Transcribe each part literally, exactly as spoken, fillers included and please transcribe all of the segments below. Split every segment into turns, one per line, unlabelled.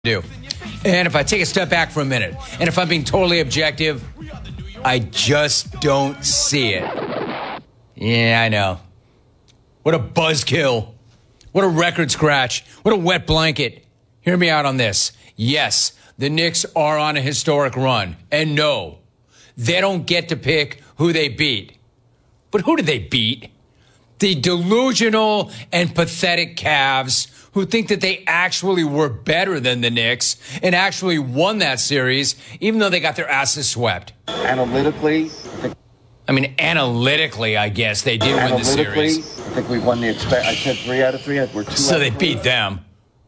do. And if I take a step back for a minute, and if I'm being totally objective, I just don't see it. Yeah, I know. What a buzzkill. What a record scratch. What a wet blanket. Hear me out on this. Yes, the Knicks are on a historic run. And no, they don't get to pick who they beat. But who did they beat? The delusional and pathetic Cavs, who think that they actually were better than the Knicks and actually won that series, even though they got their asses swept.
Analytically,
I mean, analytically, I guess they did win the series.
I think we won the expect. I said three out of three. We're two.
So
out
they
of three.
beat them.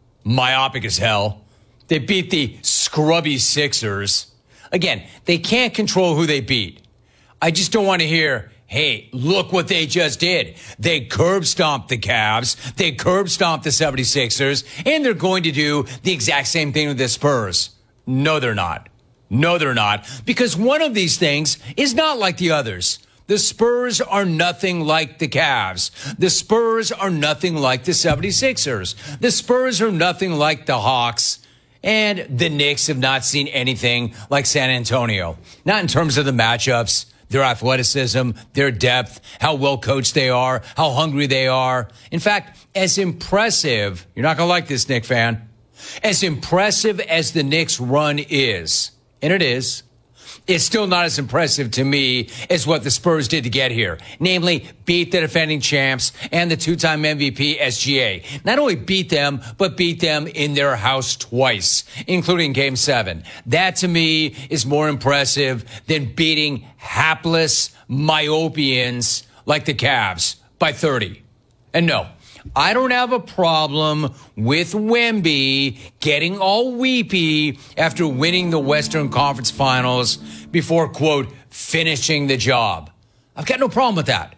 Myopic as hell. They beat the scrubby Sixers. Again, they can't control who they beat. I just don't want to hear, hey, look what they just did. They curb stomped the Cavs. They curb stomped the seventy-sixers. And they're going to do the exact same thing with the Spurs. No, they're not. No, they're not. Because one of these things is not like the others. The Spurs are nothing like the Cavs. The Spurs are nothing like the seventy-sixers. The Spurs are nothing like the Hawks. And the Knicks have not seen anything like San Antonio. Not in terms of the matchups, their athleticism, their depth, how well coached they are, how hungry they are. In fact, as impressive, you're not going to like this, Knick fan, as impressive as the Knicks run is, and it is, it's still not as impressive to me as what the Spurs did to get here. Namely, beat the defending champs and the two-time M V P S G A. Not only beat them, but beat them in their house twice, including Game seven. That, to me, is more impressive than beating hapless myopians like the Cavs by thirty. And no, I don't have a problem with Wemby getting all weepy after winning the Western Conference Finals before, quote, finishing the job. I've got no problem with that.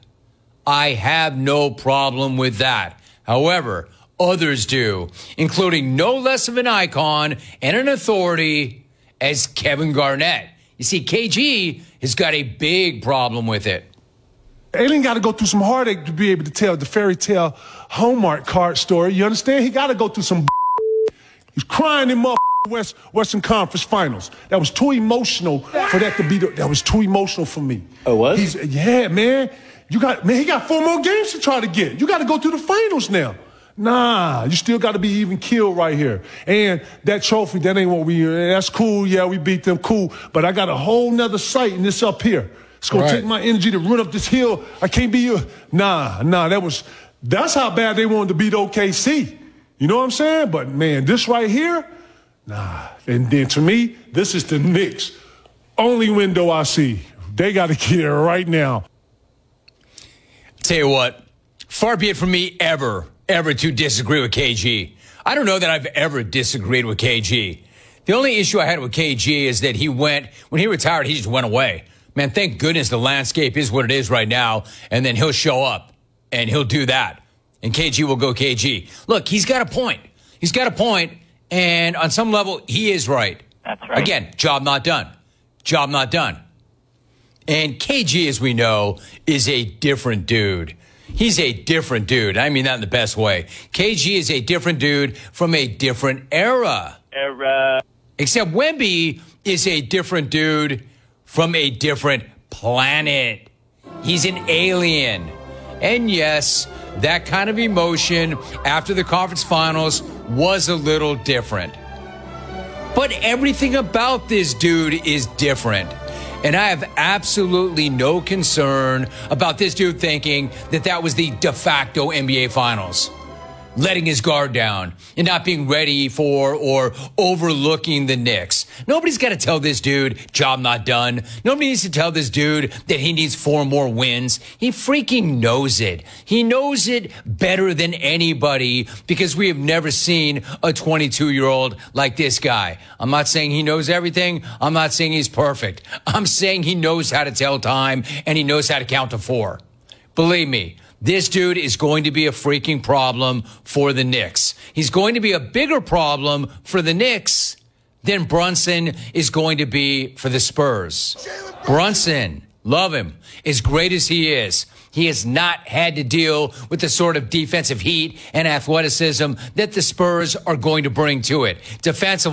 I have no problem with that. However, others do, including no less of an icon and an authority as Kevin Garnett. You see, K G has got a big problem with it.
Alien got to go through some heartache to be able to tell the fairy tale Hallmark card story. You understand? He got to go through some. He's crying in mother West Western Conference Finals. That was too emotional for that to be. The, that was too emotional for me.
Oh, what?
He's, yeah, man. You got man. He got four more games to try to get. You got to go through the finals now. Nah, you still got to be even killed right here. And that trophy, that ain't what we. That's cool. Yeah, we beat them. Cool. But I got a whole nother sight in this up here. It's going right. to take my energy to run up this hill. I can't be you. Nah, nah, that was, that's how bad they wanted to beat O K C. You know what I'm saying? But, man, this right here, nah. And then to me, this is the Knicks' only window I see. They got to get it right now.
Tell you what, far be it from me ever, ever to disagree with K G. I don't know that I've ever disagreed with K G. The only issue I had with K G is that he went, when he retired, he just went away. Man, thank goodness the landscape is what it is right now, and then he'll show up, and he'll do that, and K G will go K G. Look, he's got a point. He's got a point, and on some level, he is right.
That's right.
Again, job not done. Job not done. And K G, as we know, is a different dude. He's a different dude. I mean that in the best way. K G is a different dude from a different era.
Era.
Except Wemby is a different dude from a different planet. He's an alien. And yes, that kind of emotion after the conference finals was a little different. But everything about this dude is different. And I have absolutely no concern about this dude thinking that that was the de facto N B A finals. Letting his guard down and not being ready for or overlooking the Knicks. Nobody's got to tell this dude, job not done. Nobody needs to tell this dude that he needs four more wins. He freaking knows it. He knows it better than anybody because we have never seen a twenty-two-year-old like this guy. I'm not saying he knows everything. I'm not saying he's perfect. I'm saying he knows how to tell time and he knows how to count to four. Believe me. This dude is going to be a freaking problem for the Knicks. He's going to be a bigger problem for the Knicks than Brunson is going to be for the Spurs. Brunson, love him, as great as he is. He has not had to deal with the sort of defensive heat and athleticism that the Spurs are going to bring to it. Defensively,